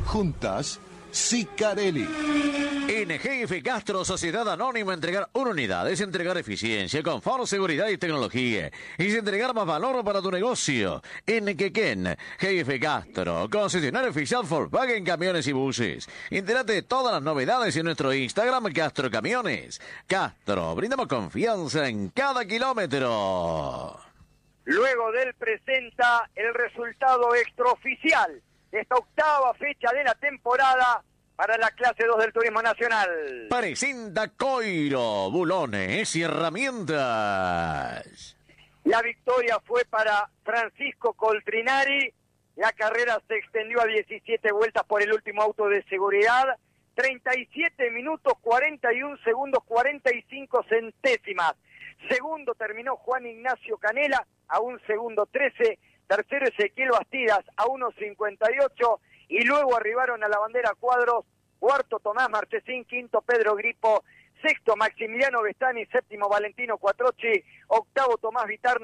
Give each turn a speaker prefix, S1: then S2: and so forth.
S1: Juntas, Sicarelli.
S2: En GF Castro, Sociedad Anónima, entregar una unidad es entregar eficiencia, confort, seguridad y tecnología. Es entregar más valor para tu negocio. En Quequén, GF Castro, concesionario oficial Volkswagen Camiones y Buses. Entérate de todas las novedades en nuestro Instagram, Castro Camiones. Castro, brindamos confianza en cada kilómetro.
S3: Luego del presenta el resultado extraoficial de esta octava fecha de la temporada para la clase 2 del Turismo Nacional.
S2: Presenta Coiro, bulones y herramientas.
S3: La victoria fue para Francisco Coltrinari. La carrera se extendió a 17 vueltas por el último auto de seguridad. 37 minutos, 41 segundos, 45 centésimas. Segundo terminó Juan Ignacio Canela a 1 segundo 13. Tercero Ezequiel Bastidas a 1.58 y luego arribaron a la bandera cuadros, cuarto Tomás Marchesín, quinto Pedro Gripo, sexto Maximiliano Bestani, séptimo Valentino Cuatrochi, octavo Tomás Vitar.